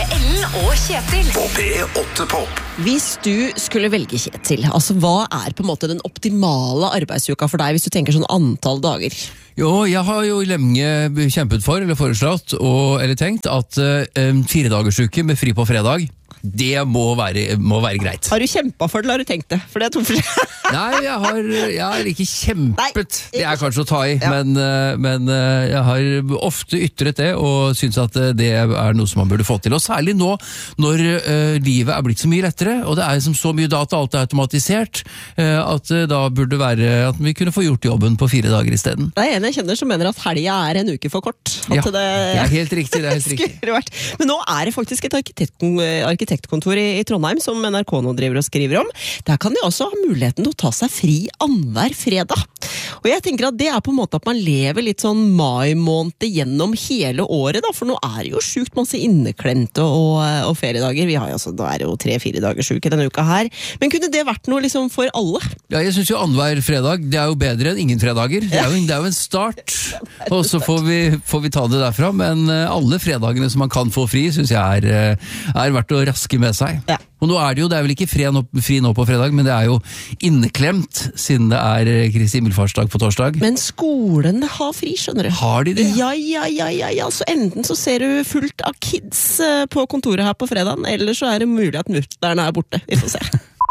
med Ellen og Kjetil på P8 Pop. Hvis du skulle velge Kjetil, altså hva på en måte den optimale arbeidsuka for deg hvis du tenker sånn antall dager? Jo, jeg har jo lenge kjempet for, eller foreslått, eller tenkt at 4-dagersuke med fri på fredag, det må være greit. Har du kjempet for det, eller har du tenkt det? For det to forskjellige. Nei, jeg har ikke kjempet. Det kanskje å ta i, ja. men jeg har ofte ytret det, og synes at det noe som man burde få til. Og særlig nå, når livet blitt så mye lettere, og det som så mye data, alt automatisert, at da burde være at vi kunne få gjort jobben på 4 dager i stedet. Det en jeg kjenner som mener at helga en uke for kort. Ja, det helt riktig. Det helt riktig. Men nå det faktisk et arkitektkontor i Trondheim som NRK nå driver og skriver om. Der kan de også ha muligheten til å ta seg fri annenhver fredag. Og jeg tenker at det på en måte at man lever litt sånn mai-måned gjennom hele året, da, for nå det jo sjukt masse inneklemte og feriedager. Vi har jo altså, da det jo 3-4 dagers uke denne uka her. Men kunne det vært noe liksom for alle? Ja, jeg synes jo annenhver fredag, det jo bedre enn ingen fredager. Det jo en start, og så får vi ta det derfra, men alle fredagene som man kan få fri, synes jeg verdt å raske med seg. Ja. Og nå det vel ikke fri nå på fredag, men det jo inneklemt, siden det Kristi himmelfartsdag på torsdag. Men skolen har fri, skjønner du. Har de det? Ja. Så enten så ser du fullt av kids på kontoret her på fredagen, eller så det mulig at mutteren borte. Vi får se.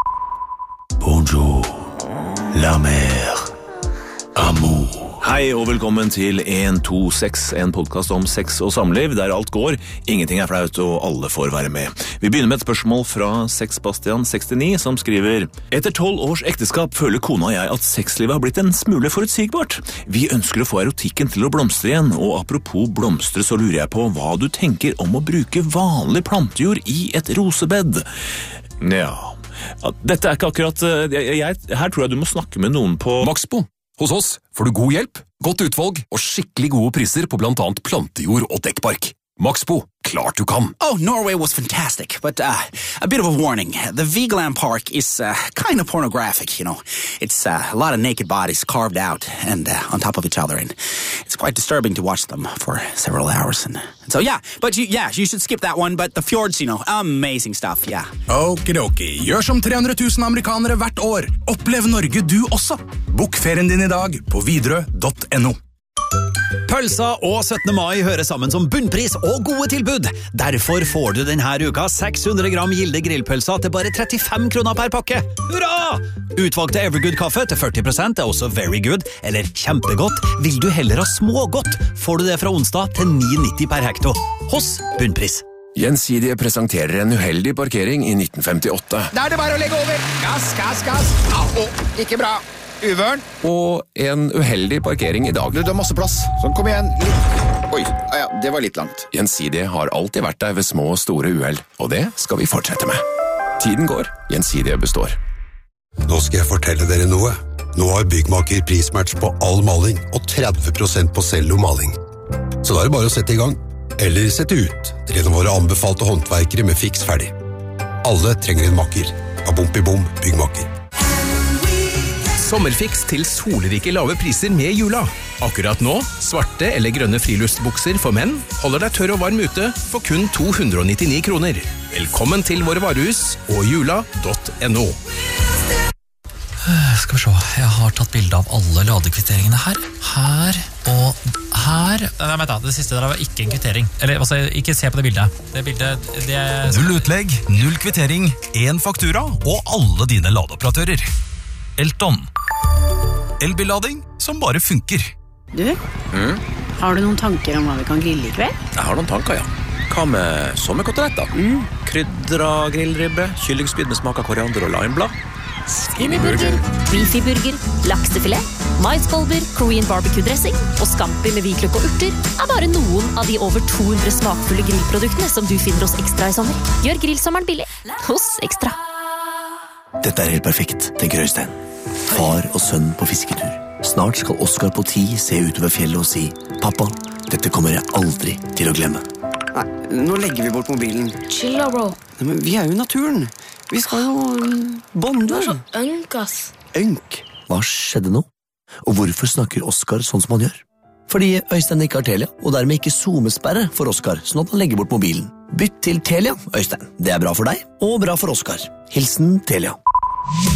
Bonjour, la mer, amour. Hei og velkommen til 126, en podcast om sex og samliv, der alt går, ingenting flaut og alle får være med. Vi begynner med et spørsmål fra Sexbastian 69, som skriver: Etter 12 års ekteskap føler kona og jeg at sexlivet har blitt en smule forutsigbart. Vi ønsker å få erotikken til å blomstre igjen, og apropos blomstre så lurer jeg på hva du tenker om å bruke vanlig plantejord i et rosebed. Ja, dette ikke akkurat... Her tror jeg du må snakke med noen på... Maxbo. Hos oss får du god hjelp, godt utvalg og skikkelig gode priser på blant annet plantejord og dekkbark. Maxbo, klart du kan. Oh, Norway was fantastic, but a bit of a warning. The Vigeland Park is kind of pornographic, you know. It's a lot of naked bodies carved out and on top of each other, and it's quite disturbing to watch them for several hours. And so, yeah, you should skip that one, but the fjords, you know, amazing stuff, yeah. Okidoki, gjør som 300 000 amerikanere hvert år. Opplev Norge du også. Bok ferien din i dag på Widerøe.no. Pølsa og 17. mai hører sammen som bunnpris og gode tilbud. Derfor får du denne uka 600 gram Gilde grillpølsa til bare 35 kroner per pakke. Hurra! Utvalgte Evergood-kaffe til 40% også very good, eller kjempegodt. Vil du heller ha smågodt, får du det fra onsdag til 9,90 per hekto. Hos bunnpris. Gjensidige presenterer en uheldig parkering i 1958. Da det bare å legge over. Gass. Ikke bra. Uvørn. Og en uheldig parkering i dag. Du har masse plass, så kom igjen. Oi, ja, det var litt langt. Gjensidige har alltid vært der ved små og store uheld, og det skal vi fortsette med. Tiden går, Gjensidige består. Nå skal jeg fortelle dere noe. Nå har Byggmaker prismatch på all maling, og 30% på cello-maling. Så da det bare å sette i gang, eller sette ut, til en av våre anbefalte håndverkere med fiks ferdig. Alle trenger en makker. Bom, Byggmaker. Sommerfiks til solrike lave priser med jula. Akkurat nå, svarte eller grønne friluftsbukser for menn holder deg tørr og varm ute for kun 299 kroner. Velkommen til våre varehus og jula.no. Skal vi se, jeg har tatt bilde av alle ladekvitteringene her og her. Nei, vent da, det siste der var ikke en kvittering. Eller, altså, ikke se på det bildet. Null utlegg, null kvittering, 1 faktura og alle dine ladeoperatører. Elton. Elbillading som bare funker. Du, har du noen tanker om hva vi kan grille i kveld? Jeg har noen tanker, ja. Hva med sommerkoteletter? Krydra grillribbe, kyllingspyd med smak av koriander og limeblad. Skinnyburger, beefyburger, laksefilet, maiskolber, Korean barbecue-dressing og scampi med hvitløk og urter bare noen av de over 200 smakfulle grillproduktene som du finner hos Ekstra i sommer. Gjør grillsommeren billig hos Ekstra. Dette helt perfekt, tenker Øystein. Far og sønn på fisketur. Snart skal Oscar på 10 se utover fjellet og si: Pappa, dette kommer jeg aldri til å glemme. Nei, nå legger vi bort mobilen. Chill da, bro. Nei, men vi jo i naturen. Vi skal jo bonde. Så ønk, ass. Ønk? Hva skjedde nå? Og hvorfor snakker Oscar sånn som han gjør? Fordi Øystein ikke har Telia, og dermed ikke zoomesperre for Oskar, sånn at han legger bort mobilen. Bytt til Telia, Øystein. Det er bra for deg, og bra for Oskar. Hilsen Telia.